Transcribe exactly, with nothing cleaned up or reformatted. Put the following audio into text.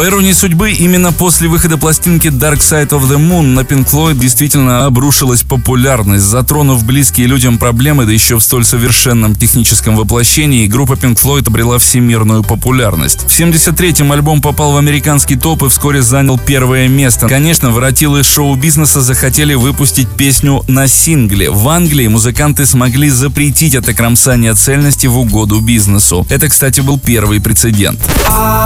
По иронии судьбы, именно после выхода пластинки Dark Side of the Moon на Pink Floyd действительно обрушилась популярность. Затронув близкие людям проблемы, да еще в столь совершенном техническом воплощении, группа Pink Floyd обрела всемирную популярность. В семьдесят третьем альбом попал в американский топ и вскоре занял первое место. Конечно, воротилы шоу-бизнеса захотели выпустить песню на сингле. В Англии музыканты смогли запретить это кромсание цельности в угоду бизнесу. Это, кстати, был первый прецедент.